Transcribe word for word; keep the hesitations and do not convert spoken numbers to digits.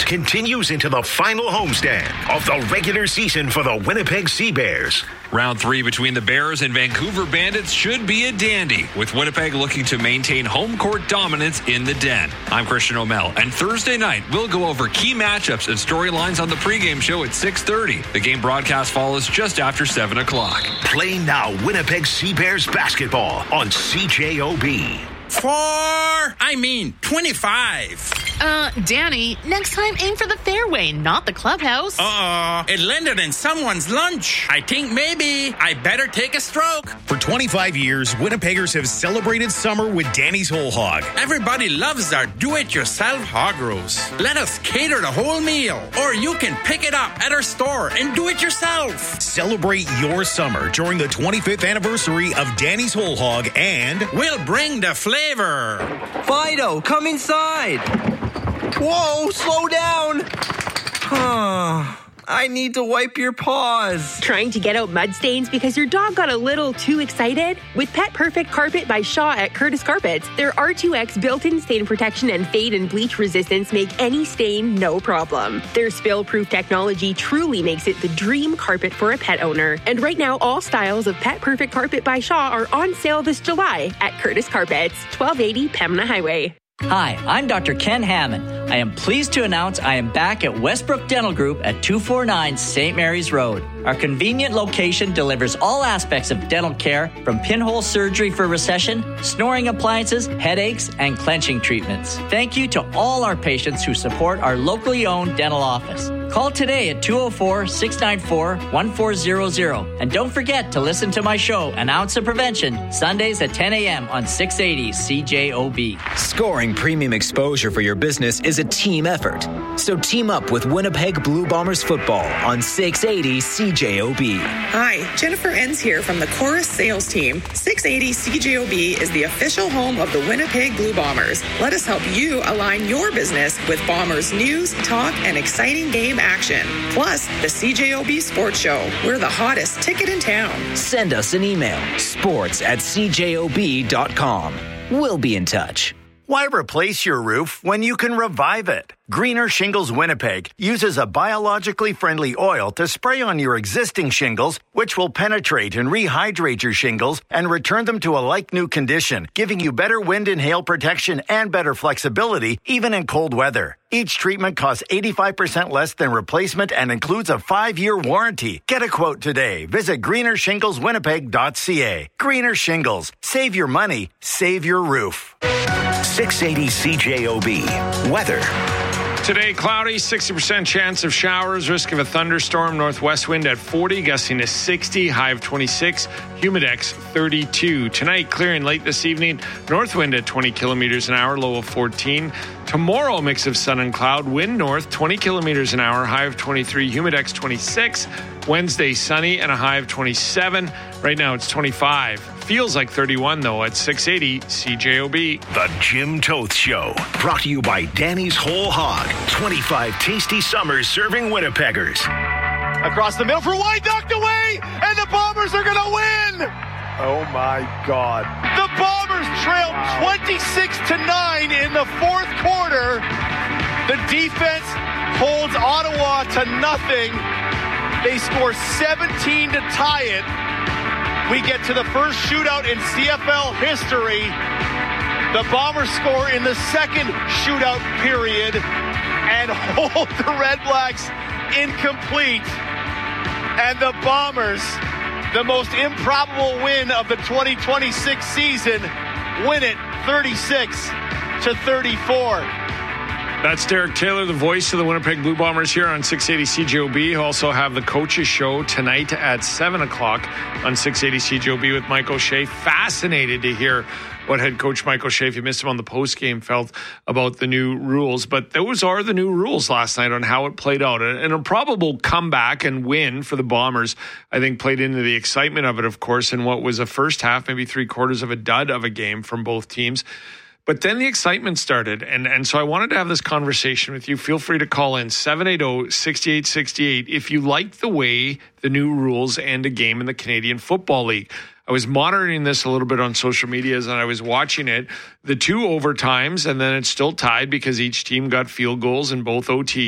continues into the final homestand of the regular season for the Winnipeg Sea Bears. Round three between the Bears and Vancouver Bandits should be a dandy, with Winnipeg looking to maintain home court dominance in the Den. I'm Christian O'Mell, and Thursday night we'll go over key matchups and storylines on the pregame show at six thirty. The game broadcast follows just after seven o'clock. Play now Winnipeg Sea Bears basketball on C J O B. Four, I mean twenty-five. Uh, Danny, next time aim for the fairway, not the clubhouse. Uh-oh, it landed in someone's lunch. I think maybe I better take a stroke. For twenty-five years, Winnipeggers have celebrated summer with Danny's Whole Hog. Everybody loves our do-it-yourself hog roast. Let us cater the whole meal, or you can pick it up at our store and do it yourself. Celebrate your summer during the twenty-fifth anniversary of Danny's Whole Hog, and we'll bring the flavor. Fido, come inside. Whoa, slow down. I need to wipe your paws. Trying to get out mud stains because your dog got a little too excited? With Pet Perfect Carpet by Shaw at Curtis Carpets, their R two X built-in stain protection and fade and bleach resistance make any stain no problem. Their spill-proof technology truly makes it the dream carpet for a pet owner. And right now, all styles of Pet Perfect Carpet by Shaw are on sale this July at Curtis Carpets, twelve eighty Pembina Highway. Hi, I'm Doctor Ken Hammond. I am pleased to announce I am back at Westbrook Dental Group at two forty-nine Saint Mary's Road. Our convenient location delivers all aspects of dental care, from pinhole surgery for recession, snoring appliances, headaches, and clenching treatments. Thank you to all our patients who support our locally owned dental office. Call today at two oh four, six nine four, one four zero zero. And don't forget to listen to my show, An Ounce of Prevention, Sundays at ten a.m. on six eighty C J O B. Scoring premium exposure for your business is a team effort. So team up with Winnipeg Blue Bombers football on six eighty C J O B. Hi, Jennifer Enns here from the Chorus Sales Team. six eighty C J O B is the official home of the Winnipeg Blue Bombers. Let us help you align your business with Bombers news, talk, and exciting game action. Plus, the C J O B Sports Show. We're the hottest ticket in town. Send us an email, sports at c j o b dot com. We'll be in touch. Why replace your roof when you can revive it? Greener Shingles Winnipeg uses a biologically friendly oil to spray on your existing shingles, which will penetrate and rehydrate your shingles and return them to a like-new condition, giving you better wind and hail protection and better flexibility, even in cold weather. Each treatment costs eighty-five percent less than replacement and includes a five-year warranty. Get a quote today. Visit greener shingles winnipeg dot c a. Greener Shingles. Save your money. Save your roof. six eighty C J O B. Weather. Today, cloudy, sixty percent chance of showers, risk of a thunderstorm, northwest wind at forty, gusting to sixty, high of twenty-six, humidex thirty-two. Tonight, clearing late this evening, north wind at twenty kilometers an hour, low of fourteen. Tomorrow, mix of sun and cloud, wind north, twenty kilometers an hour, high of twenty-three, humidex twenty-six. Wednesday, sunny and a high of twenty-seven. Right now, it's twenty-five. Feels like thirty-one, though, at six eighty C J O B. The Jim Toth Show, brought to you by Danny's Whole Hog. twenty-five tasty summers serving Winnipeggers. Across the middle for White, knocked away, and the Bombers are going to win! Oh, my God. The Bombers trail twenty-six to nine in the fourth quarter. The defense holds Ottawa to nothing. They score seventeen to tie it. We get to the first shootout in C F L history. The Bombers score in the second shootout period and hold the Red Blacks incomplete. And the Bombers, the most improbable win of the twenty twenty-six season, win it thirty-six to thirty-four. That's Derek Taylor, the voice of the Winnipeg Blue Bombers here on six eighty C J O B. He'll also have the Coaches Show tonight at seven o'clock on six eighty C J O B with Mike O'Shea. Fascinated to hear what head coach Mike O'Shea, if you missed him on the postgame, felt about the new rules. But those are the new rules last night on how it played out. And a probable comeback and win for the Bombers, I think, played into the excitement of it, of course, in what was a first half, maybe three quarters of a dud of a game from both teams. But then the excitement started, and, and so I wanted to have this conversation with you. Feel free to call in seven eight zero, six eight six eight if you like the way the new rules end a game in the Canadian Football League. I was monitoring this a little bit on social media as I was watching it. The two overtimes, and then it's still tied because each team got field goals in both O Ts.